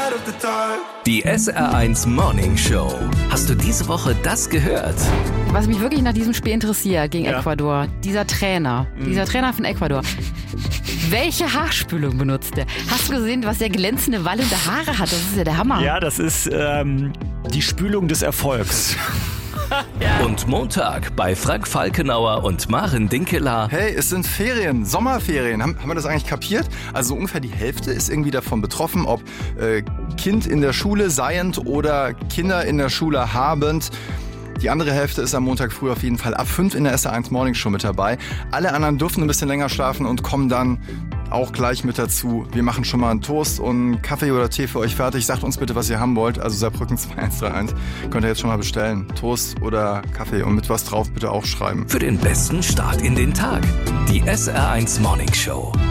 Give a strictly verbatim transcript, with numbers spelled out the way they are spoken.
Die S R eins Morning Show. Hast du diese Woche das gehört? Was mich wirklich nach diesem Spiel interessiert gegen Ja. Ecuador, dieser Trainer, mhm. dieser Trainer von Ecuador. Welche Haarspülung benutzt der? Hast du gesehen, was der glänzende wallende Haare hat? Das ist ja der Hammer. Ja, das ist ähm, die Spülung des Erfolgs. Ja. Und Montag bei Frank Falkenauer und Maren Dinkeler. Hey, es sind Ferien, Sommerferien. Haben, haben wir das eigentlich kapiert? Also ungefähr die Hälfte ist irgendwie davon betroffen, ob äh, Kind in der Schule seiend oder Kinder in der Schule habend. Die andere Hälfte ist am Montag früh auf jeden Fall ab fünf in der S R eins Morning Show mit dabei. Alle anderen dürfen ein bisschen länger schlafen und kommen dann auch gleich mit dazu. Wir machen schon mal einen Toast und Kaffee oder Tee für euch fertig. Sagt uns bitte, was ihr haben wollt. Also Saarbrücken zwei eins drei eins könnt ihr jetzt schon mal bestellen. Toast oder Kaffee und mit was drauf bitte auch schreiben. Für den besten Start in den Tag. Die S R eins Morning Show.